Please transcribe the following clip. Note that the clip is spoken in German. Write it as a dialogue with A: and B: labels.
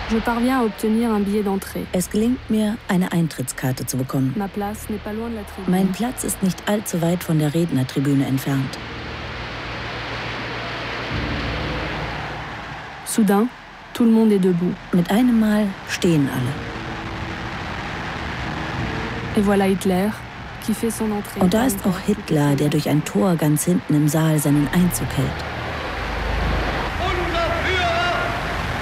A: Je parviens à obtenir un billet d'entrée.
B: Es gelingt mir, eine Eintrittskarte zu bekommen.
A: Ma place n'est pas loin de la tribune.
B: Mein Platz ist nicht allzu weit von der Rednertribüne entfernt.
A: Soudain, tout le monde est debout.
B: Mit einem Mal stehen alle.
A: Et voilà Hitler, qui fait son entrée.
B: Und da ist auch Hitler, der durch ein Tor ganz hinten im Saal seinen Einzug hält.